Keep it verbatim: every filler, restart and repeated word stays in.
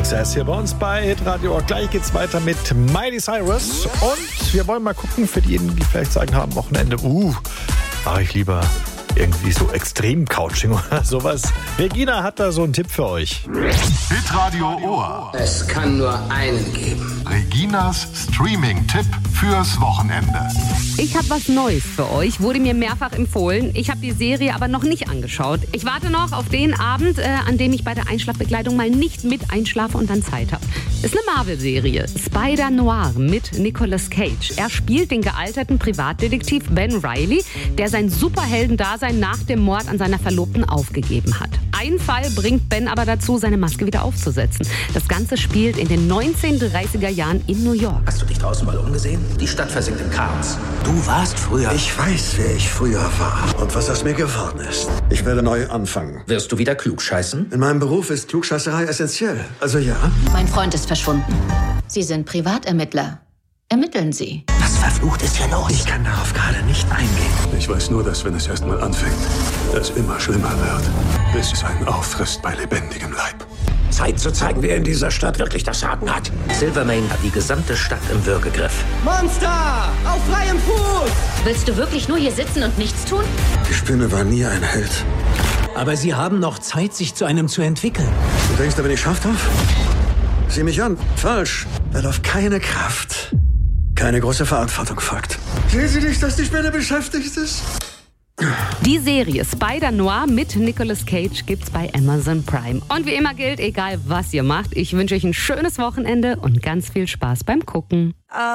Success hier bei uns bei Hitradio. Gleich geht's weiter mit Miley Cyrus. Und wir wollen mal gucken, für diejenigen, die vielleicht sagen, haben Wochenende, uh, mache ich lieber irgendwie so Extrem-Couching oder sowas. Regina hat da so einen Tipp für euch. Hitradio Ohr. Es kann nur einen geben. Reginas Streaming-Tipp fürs Wochenende. Ich habe was Neues für euch, wurde mir mehrfach empfohlen. Ich habe die Serie aber noch nicht angeschaut. Ich warte noch auf den Abend, äh, an dem ich bei der Einschlafbegleitung mal nicht mit einschlafe und dann Zeit habe. Ist eine Marvel-Serie, Spider-Noir mit Nicolas Cage. Er spielt den gealterten Privatdetektiv Ben Reilly, der sein Superheldendasein nach dem Mord an seiner Verlobten aufgegeben hat. Ein Fall bringt Ben aber dazu, seine Maske wieder aufzusetzen. Das Ganze spielt in den neunzehnhundertdreißiger Jahren in New York. Hast du dich draußen mal umgesehen? Die Stadt versinkt im Chaos. Du warst früher... Ich weiß, wer ich früher war und was aus mir geworden ist. Ich werde neu anfangen. Wirst du wieder klugscheißen? In meinem Beruf ist Klugscheißerei essentiell. Also ja. Mein Freund ist verschwunden. Sie sind Privatermittler. Ermitteln Sie. Was verflucht ist hier los? Ich kann darauf gerade nicht eingehen. Ich weiß nur, dass wenn es erst mal anfängt, es immer schlimmer wird, bis es einen auffrisst bei lebendigem Leib. Zeit zu zeigen, wer in dieser Stadt wirklich das Sagen hat. Silvermane hat die gesamte Stadt im Würgegriff. Monster! Auf freiem Fuß! Willst du wirklich nur hier sitzen und nichts tun? Die Spinne war nie ein Held. Aber Sie haben noch Zeit, sich zu einem zu entwickeln. Du denkst, da bin ich scharf drauf? Sieh mich an. Falsch. Weil auf keine Kraft keine große Verantwortung folgt. Sehen Sie nicht, dass die Spinne beschäftigt ist? Die Serie Spider-Noir mit Nicolas Cage gibt's bei Amazon Prime. Und wie immer gilt, egal was ihr macht, ich wünsche euch ein schönes Wochenende und ganz viel Spaß beim Gucken.